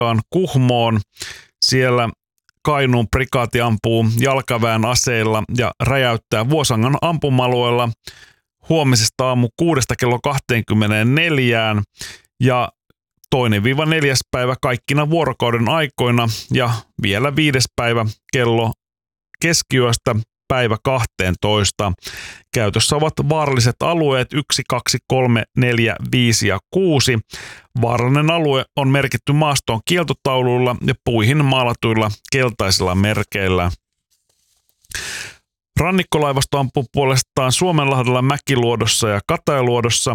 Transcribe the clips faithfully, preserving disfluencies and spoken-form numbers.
Kuhmoon. Siellä Kainuun prikaati ampuu jalkaväen aseilla ja räjäyttää Vuosangan ampuma-alueella huomisesta aamu kuudesta kello kaksikymmentäneljä ja toinen viiva neljäs päivä kaikkina vuorokauden aikoina ja vielä viides päivä kello keskiyöstä päivä kaksitoista. Käytössä ovat vaaralliset alueet yksi, kaksi, kolme, neljä, viisi ja kuusi. Vaarallinen alue on merkitty maastoon kieltotauluilla ja puihin maalatuilla keltaisilla merkeillä. Rannikkolaivasto ampuu puolestaan Suomenlahdella, Mäkiluodossa ja Katajaluodossa.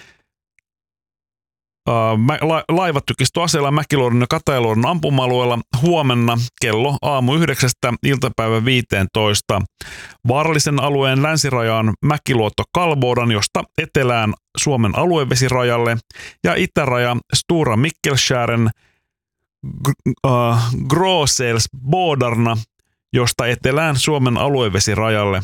Laivatykistöaseella Mäkiluodon ja Katajaluodon ampuma-alueella huomenna kello aamu yhdeksästä iltapäivä viisitoista. Vaarallisen alueen länsiraja on Mäkiluoto-Kalvodan, josta etelään Suomen aluevesirajalle ja itäraja Stora Mikkelskären Gråselsbodarna, josta etelään Suomen aluevesirajalle.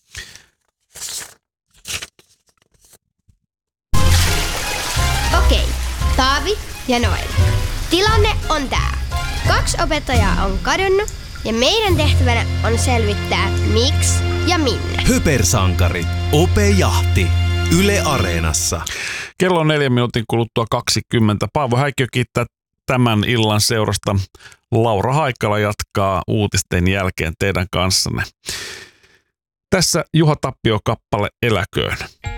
Okei, Taavi ja Noel. Tilanne on tää. Kaksi opettajaa on kadonnut ja meidän tehtävänä on selvittää miksi ja minne. Hypersankarit. Opejahti. Yle Areenassa. Kello on neljän minuutin kuluttua kaksikymmentä. Paavo Häikkiö kiittää tämän illan seurasta. Laura Haikala jatkaa uutisten jälkeen teidän kanssanne. Tässä Juha Tappio kappale Eläköön.